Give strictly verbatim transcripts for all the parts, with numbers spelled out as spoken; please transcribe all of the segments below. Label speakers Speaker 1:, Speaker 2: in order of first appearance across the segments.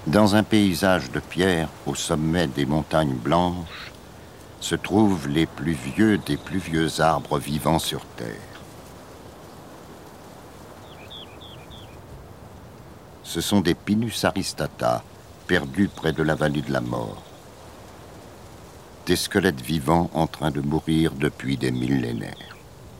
Speaker 1: Dans un paysage de pierre au sommet des montagnes blanches se trouvent les plus vieux des plus vieux arbres vivants sur Terre. Ce sont des Pinus aristata, perdus près de la vallée de la mort. Des squelettes vivants en train de mourir depuis des millénaires.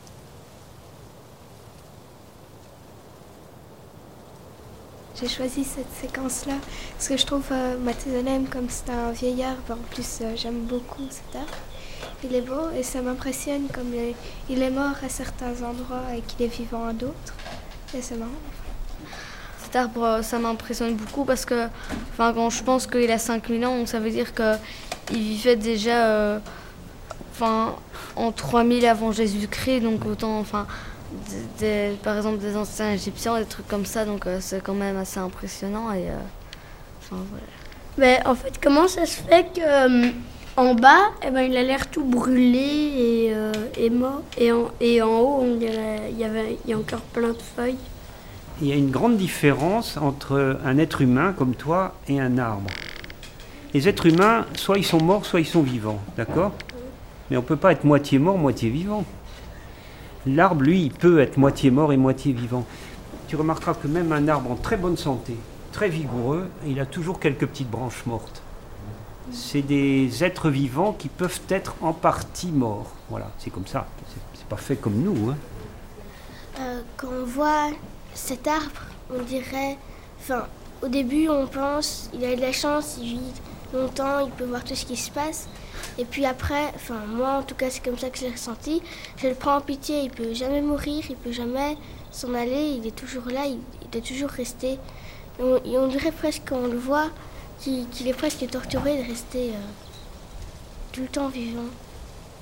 Speaker 2: J'ai choisi cette séquence-là parce que je trouve euh, Mathusalem, comme c'est un vieil arbre, en plus euh, j'aime beaucoup cet arbre. Il est beau et ça m'impressionne comme il est, il est mort à certains endroits et qu'il est vivant à d'autres. Et c'est marrant.
Speaker 3: Cet arbre, ça m'impressionne beaucoup parce que enfin, quand je pense qu'il a cinq mille ans, ça veut dire qu'il vivait déjà euh, enfin, en trois mille avant Jésus-Christ, donc autant, enfin, des, des, par exemple des anciens égyptiens, des trucs comme ça, donc euh, c'est quand même assez impressionnant. Et, euh, enfin, voilà.
Speaker 4: Mais en fait, comment ça se fait que euh, en bas, eh ben, il a l'air tout brûlé et, euh, et mort, et en, et en haut, on dirait, il y avait, il y a encore plein de feuilles.
Speaker 5: Il y a une grande différence entre un être humain comme toi et un arbre. Les êtres humains, soit ils sont morts, soit ils sont vivants, d'accord ? Mais on ne peut pas être moitié mort, moitié vivant. L'arbre, lui, il peut être moitié mort et moitié vivant. Tu remarqueras que même un arbre en très bonne santé, très vigoureux, il a toujours quelques petites branches mortes. C'est des êtres vivants qui peuvent être en partie morts. Voilà, c'est comme ça. C'est, c'est pas fait comme nous, hein.
Speaker 6: Euh, quand on voit cet arbre, on dirait... Enfin, au début, on pense, il a de la chance, il vit longtemps, il peut voir tout ce qui se passe. Et puis après, enfin, moi, en tout cas, c'est comme ça que je l'ai ressenti. Je le prends en pitié, il peut jamais mourir, il peut jamais s'en aller, il est toujours là, il, il doit toujours rester. Et on, et on dirait presque, quand on le voit, qu'il, qu'il est presque torturé de rester euh, tout le temps vivant.